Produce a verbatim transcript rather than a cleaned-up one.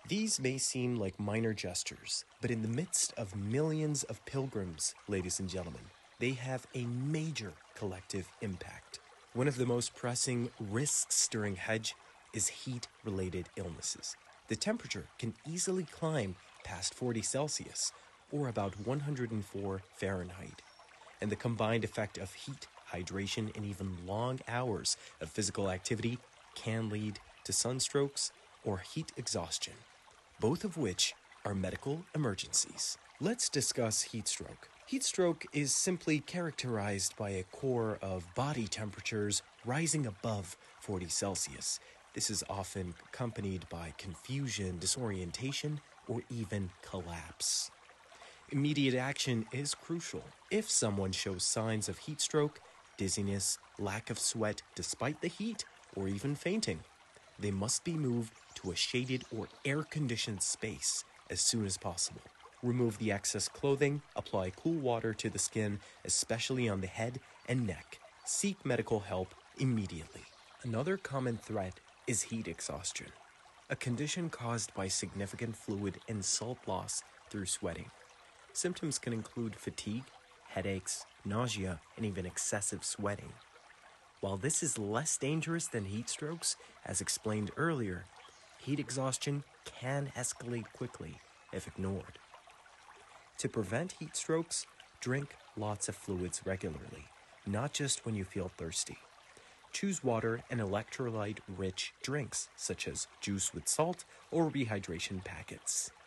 These may seem like minor gestures, but in the midst of millions of pilgrims, ladies and gentlemen, they have a major collective impact. One of the most pressing risks during Hajj is heat-related illnesses. The temperature can easily climb past forty Celsius, or about one hundred four Fahrenheit. And the combined effect of heat, hydration, and even long hours of physical activity can lead to sunstrokes or heat exhaustion, both of which are medical emergencies. Let's discuss heat stroke. Heat stroke is simply characterized by a core of body temperatures rising above forty Celsius. This is often accompanied by confusion, disorientation, or even collapse. Immediate action is crucial. If someone shows signs of heat stroke, dizziness, lack of sweat despite the heat, or even fainting, they must be moved to a shaded or air-conditioned space as soon as possible. Remove the excess clothing, apply cool water to the skin, especially on the head and neck. Seek medical help immediately. Another common threat is heat exhaustion, a condition caused by significant fluid and salt loss through sweating. Symptoms can include fatigue, headaches, nausea, and even excessive sweating. While this is less dangerous than heat strokes, as explained earlier, heat exhaustion can escalate quickly if ignored. To prevent heat strokes, drink lots of fluids regularly, not just when you feel thirsty. Choose water and electrolyte-rich drinks, such as juice with salt or rehydration packets.